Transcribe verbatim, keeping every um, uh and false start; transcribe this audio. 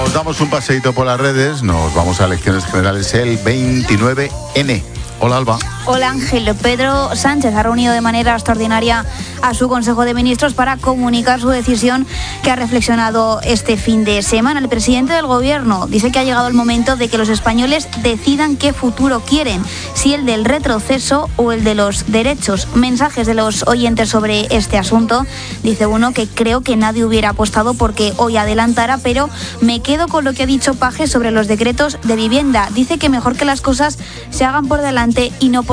Nos damos un paseíto por las redes, nos vamos a elecciones generales el veintinueve ene. Hola, Alba. Hola, Ángel. Pedro Sánchez ha reunido de manera extraordinaria a su Consejo de Ministros para comunicar su decisión, que ha reflexionado este fin de semana. El presidente del Gobierno dice que ha llegado el momento de que los españoles decidan qué futuro quieren, si el del retroceso o el de los derechos. Mensajes de los oyentes sobre este asunto. Dice uno que creo que nadie hubiera apostado porque hoy adelantara, pero me quedo con lo que ha dicho Paje sobre los decretos de vivienda. Dice que mejor que las cosas se hagan por delante y no por